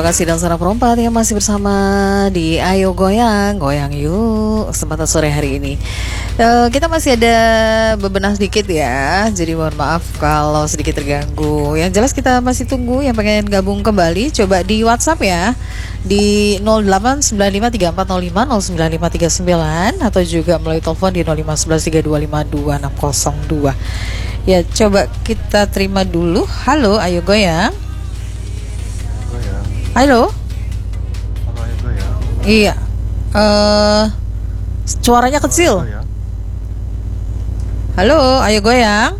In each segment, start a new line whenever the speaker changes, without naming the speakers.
kasih dan salam perompat yang masih bersama di Ayo Goyang, goyang yuk kesempatan sore hari ini. Kita masih ada bebenah sedikit ya, jadi mohon maaf kalau sedikit terganggu. Yang jelas kita masih tunggu yang pengen gabung kembali, coba di WhatsApp ya di 08953405095539 atau juga melalui telepon di 051132522602. Ya, coba kita terima dulu. Halo, Ayo Goyang. Halo.
Halo, Ayo Goyang.
Iya. Suaranya kecil. Halo, Ayo Goyang.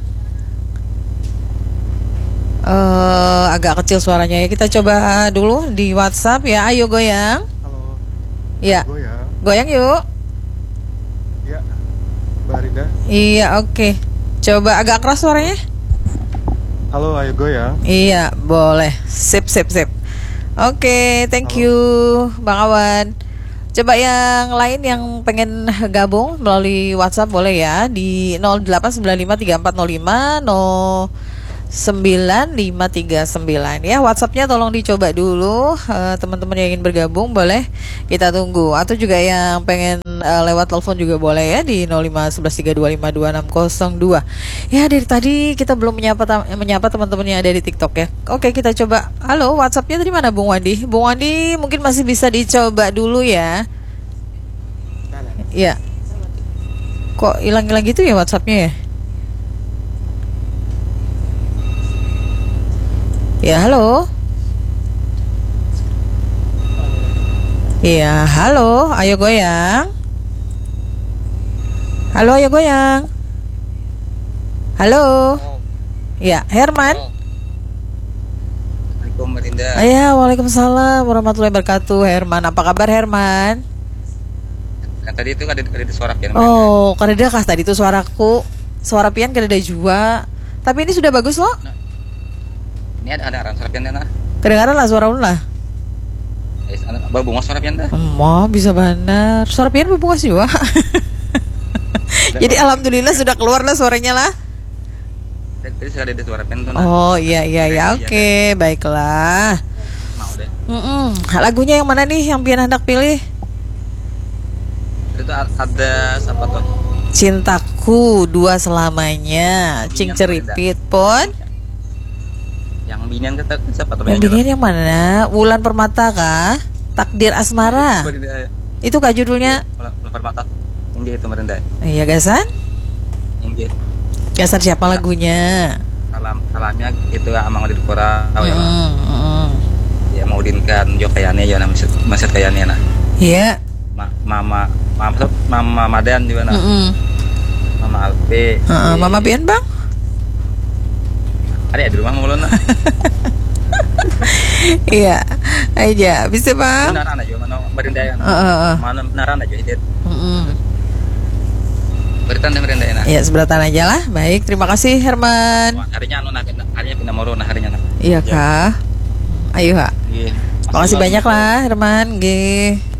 Agak kecil suaranya ya. Kita coba dulu di WhatsApp ya. Ayo Goyang.
Halo.
Iya.
Goyang.
Goyang yuk.
Iya. Mbak Rinda.
Iya, oke. Coba agak keras suaranya.
Halo, Ayo Goyang.
Iya, boleh. Sip. Oke, thank you Bang Awan. Coba yang lain yang pengen gabung melalui WhatsApp boleh ya di 089534059539 ya. WhatsAppnya tolong dicoba dulu, teman-teman yang ingin bergabung boleh kita tunggu, atau juga yang pengen lewat telepon juga boleh ya di 051132522602. Ya, dari tadi kita belum menyapa teman-teman yang ada di TikTok ya. Oke, kita coba. Halo, WhatsAppnya tadi mana Bung Wandi? Bung Wandi mungkin masih bisa dicoba dulu ya. Ya. Kok hilang-hilang gitu ya WhatsAppnya ya? Ya, halo. Iya, halo, Ayo Goyang. Halo, Ayo Goyang. Halo. Ya, Herman.
Assalamualaikum Mbak Rinda.
Ya, waalaikumsalam warahmatullahi wabarakatuh. Herman, apa kabar Herman?
Kan tadi itu ada suara pian.
Oh, kadeda kah tadi itu suaraku? Suara pian kadeda juga. Tapi ini sudah bagus loh.
Nah, ini ada aran suara pian nah.
Kedengaran lah suara ulun lah.
Bunga suara pian dah.
Bisa benar. Suara pian berbunga juga. Jadi alhamdulillah sudah keluar lah suaranya lah.
Tadi sudah ada suara pian tuh.
Oh iya, oke, baiklah.
Mau deh.
Lagunya yang mana nih yang pian hendak pilih?
Itu ada siapa tuh?
Cintaku dua selamanya, Cing Ceripit pon.
Yang binian kata siapa tuh?
Yang binian yang mana? Wulan Permata kah? Takdir Asmara. Itu kah judulnya?
Wulan Permata. Yang itu merendah.
Iya, gasan?
Yang
Gasan siapa lagunya?
Salamnya itu Amang di Pura. Ya mau dinkan jo kayane ya masih kayane nah.
Iya.
Mama Madan juga nah. Mama Alpe.
Mama Pian Bang.
Ada di rumah mulun nah.
Iya. Aja, bisa Bang.
Benaran aja mana berindayan. Mana benaran aja itu. Beritan berindayan.
Iya, seberatan aja lah. Baik, terima kasih Herman.
Harinya pindah moro nah harinya.
Iya kah? Ayo, Ha. Makasih banyak lah Herman. Nggih.